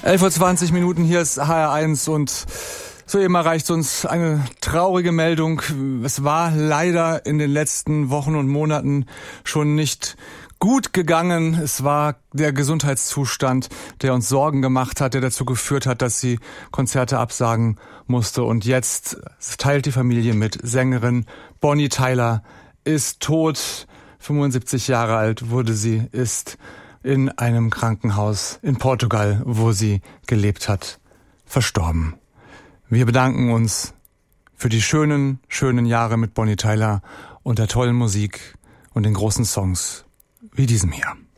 11:20 Uhr, hier ist HR1 und soeben erreicht uns eine traurige Meldung. Es war leider in den letzten Wochen und Monaten schon nicht gut gegangen. Es war der Gesundheitszustand, der uns Sorgen gemacht hat, der dazu geführt hat, dass sie Konzerte absagen musste. Und jetzt teilt die Familie mit, Sängerin Bonnie Tyler ist tot. 75 Jahre alt wurde sie, ist in einem Krankenhaus in Portugal, wo sie gelebt hat, verstorben. Wir bedanken uns für die schönen Jahre mit Bonnie Tyler und der tollen Musik und den großen Songs wie diesem hier.